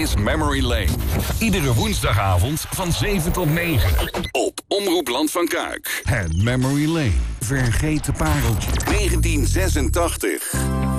is Memory Lane. Iedere woensdagavond van 7 tot 9. Op Omroep Land van Kuik. Het Memory Lane. Vergeten pareltje. 1986.